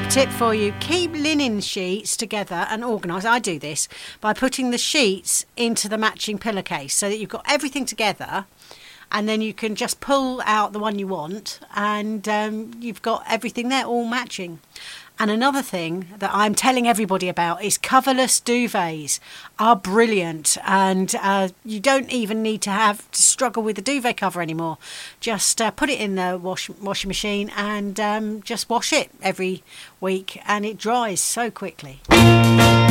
top tip for you. Keep linen sheets together and organised. I do this by putting the sheets into the matching pillowcase so that you've got everything together, and then you can just pull out the one you want, and you've got everything there all matching. And another thing that I'm telling everybody about is coverless duvets are brilliant, and you don't even need to have to struggle with the duvet cover anymore. Just put it in the washing machine and just wash it every week, and it dries so quickly.